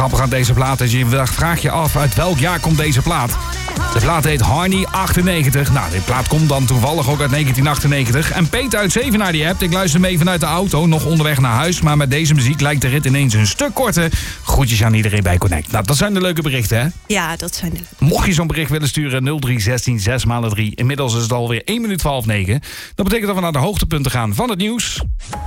grappig aan deze plaat is, je vraagt je af uit welk jaar komt deze plaat. De plaat heet Harney 98. Nou, die plaat komt dan toevallig ook uit 1998. En Peter uit Zevenaar die hebt. Ik luister mee vanuit de auto, nog onderweg naar huis. Maar met deze muziek lijkt de rit ineens een stuk korter. Groetjes aan iedereen bij Connect. Nou, dat zijn de leuke berichten, hè? Ja, dat zijn de leuke. Mocht je zo'n bericht willen sturen, 0316 6x3. Inmiddels is het alweer 1 minuut voor 8:30. Dat betekent dat we naar de hoogtepunten gaan van het nieuws.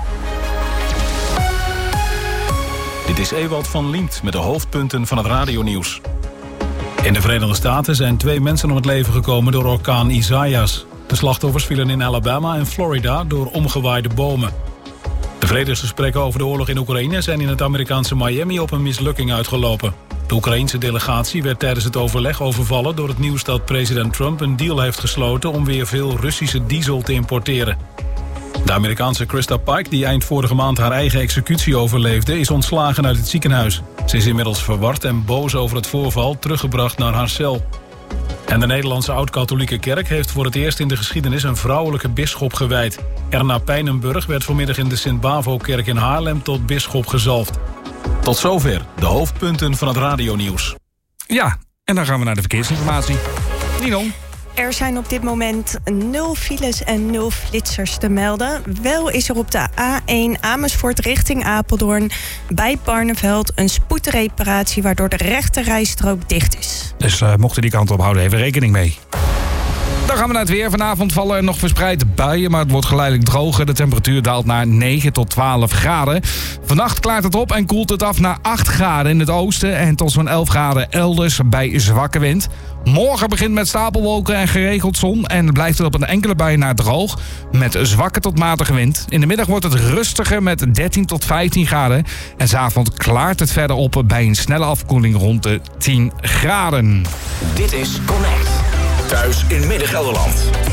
Dit is Ewald van Liemt met de hoofdpunten van het radionieuws. In de Verenigde Staten zijn 2 mensen om het leven gekomen door orkaan Isaias. De slachtoffers vielen in Alabama en Florida door omgewaaide bomen. De vredesgesprekken over de oorlog in Oekraïne zijn in het Amerikaanse Miami op een mislukking uitgelopen. De Oekraïense delegatie werd tijdens het overleg overvallen door het nieuws dat president Trump een deal heeft gesloten om weer veel Russische diesel te importeren. De Amerikaanse Krista Pike, die eind vorige maand haar eigen executie overleefde, is ontslagen uit het ziekenhuis. Ze is inmiddels verward en boos over het voorval teruggebracht naar haar cel. En de Nederlandse Oud-Katholieke Kerk heeft voor het eerst in de geschiedenis een vrouwelijke bisschop gewijd. Erna Pijnenburg werd vanmiddag in de Sint-Bavo-kerk in Haarlem tot bisschop gezalfd. Tot zover de hoofdpunten van het radionieuws. Ja, en dan gaan we naar de verkeersinformatie. Ninon. Er zijn op dit moment 0 files en 0 flitsers te melden. Wel is er op de A1 Amersfoort richting Apeldoorn bij Barneveld een spoedreparatie waardoor de rechterrijstrook dicht is. Dus mochten die kant op houden, even rekening mee. Dan gaan we naar het weer. Vanavond vallen er nog verspreid buien, maar het wordt geleidelijk droger. De temperatuur daalt naar 9 tot 12 graden. Vannacht klaart het op en koelt het af naar 8 graden in het oosten en tot zo'n 11 graden elders bij zwakke wind. Morgen begint met stapelwolken en geregeld zon en blijft het op een enkele bui naar droog met zwakke tot matige wind. In de middag wordt het rustiger met 13 tot 15 graden en 's avonds klaart het verder op bij een snelle afkoeling rond de 10 graden. Dit is Connect. Thuis in Midden-Gelderland.